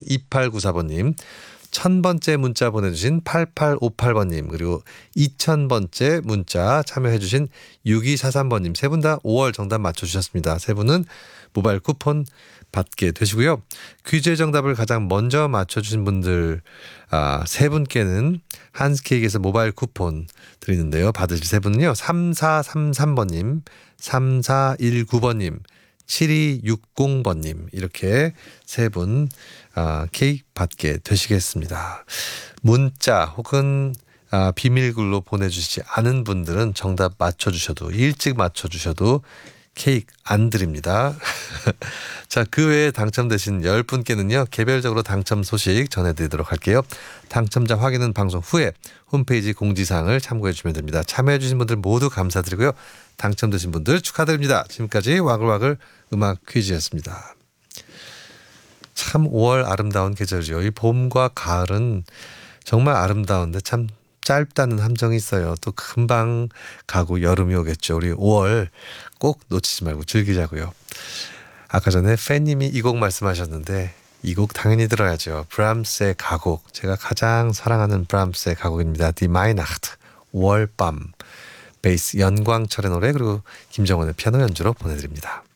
2894번님, 1000번째 문자 보내주신 8858번님, 그리고 2000번째 문자 참여해주신 6243번님, 세 분 다 5월 정답 맞춰주셨습니다. 세 분은 모바일 쿠폰 받게 되시고요. 퀴즈의 정답을 가장 먼저 맞춰주신 분들 세 분께는 한스케이크에서 모바일 쿠폰 드리는데요. 받으실 세 분은요. 3433번님, 3419번님, 7260번님 이렇게 세 분 케이크 받게 되시겠습니다. 문자 혹은 비밀글로 보내주시지 않은 분들은 정답 맞춰주셔도 일찍 맞춰주셔도 케이크 안 드립니다. 자, 그 외에 당첨되신 10분께는요. 개별적으로 당첨 소식 전해드리도록 할게요. 당첨자 확인은 방송 후에 홈페이지 공지사항을 참고해 주시면 됩니다. 참여해 주신 분들 모두 감사드리고요. 당첨되신 분들 축하드립니다. 지금까지 와글와글 음악 퀴즈였습니다. 참 5월 아름다운 계절이요. 이 봄과 가을은 정말 아름다운데 참 짧다는 함정이 있어요. 또 금방 가고 여름이 오겠죠. 우리 5월 꼭 놓치지 말고 즐기자고요. 아까 전에 팬님이 이 곡 말씀하셨는데 이 곡 당연히 들어야죠. 브람스의 가곡. 제가 가장 사랑하는 브람스의 가곡입니다. Die Weihnacht, 5월 밤. 베이스 연광철의 노래 그리고 김정원의 피아노 연주로 보내드립니다.